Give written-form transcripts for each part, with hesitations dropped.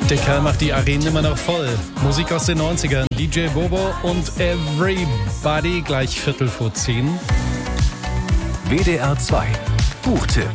Der Kerl macht die Arenen immer noch voll. Musik aus den 90ern, DJ Bobo und Everybody, gleich 9:45. WDR 2 Buchtipp.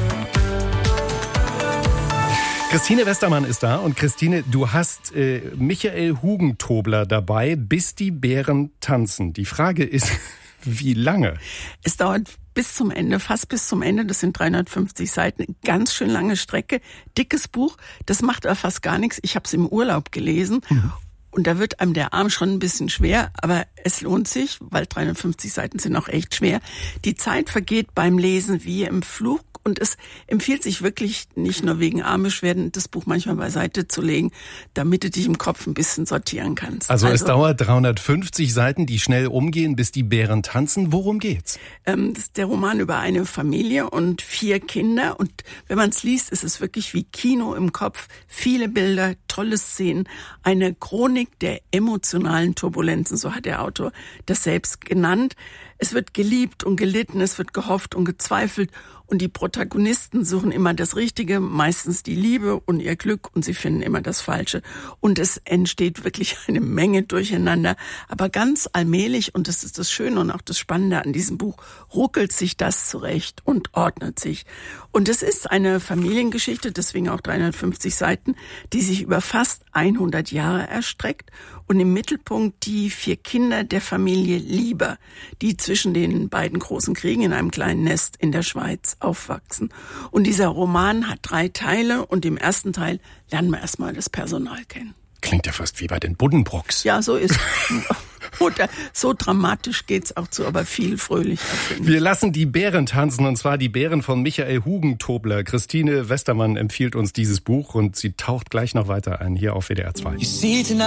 Christine Westermann ist da und Christine, du hast Michael Hugentobler dabei, bis die Bären tanzen. Die Frage ist, wie lange? Es dauert bis zum Ende, fast bis zum Ende. Das sind 350 Seiten, ganz schön lange Strecke, dickes Buch. Das macht aber fast gar nichts. Ich habe es im Urlaub gelesen. Und da wird einem der Arm schon ein bisschen schwer, aber es lohnt sich, weil 350 Seiten sind auch echt schwer. Die Zeit vergeht beim Lesen wie im Flug und es empfiehlt sich wirklich nicht nur wegen Armbeschwerden, das Buch manchmal beiseite zu legen, damit du dich im Kopf ein bisschen sortieren kannst. Also es dauert 350 Seiten, die schnell umgehen, bis die Bären tanzen. Worum geht's? Das ist der Roman über eine Familie und 4 Kinder. Und wenn man es liest, ist es wirklich wie Kino im Kopf. Viele Bilder, tolle Szenen, eine Chronik der emotionalen Turbulenzen, so hat der Autor das selbst genannt. Es wird geliebt und gelitten, es wird gehofft und gezweifelt und die Protagonisten suchen immer das Richtige, meistens die Liebe und ihr Glück und sie finden immer das Falsche. Und es entsteht wirklich eine Menge Durcheinander, aber ganz allmählich, und das ist das Schöne und auch das Spannende an diesem Buch, ruckelt sich das zurecht und ordnet sich. Und es ist eine Familiengeschichte, deswegen auch 350 Seiten, die sich über fast 100 Jahre erstreckt und im Mittelpunkt die 4 Kinder der Familie Lieber, die zwischen den beiden großen Kriegen in einem kleinen Nest in der Schweiz aufwachsen. Und dieser Roman hat 3 Teile und im ersten Teil lernen wir erstmal das Personal kennen. Klingt ja fast wie bei den Buddenbrooks. Ja, so ist oder so dramatisch geht's auch zu, aber viel fröhlicher. Wir lassen die Bären tanzen, und zwar die Bären von Michael Hugentobler. Christine Westermann empfiehlt uns dieses Buch und sie taucht gleich noch weiter ein, hier auf WDR 2.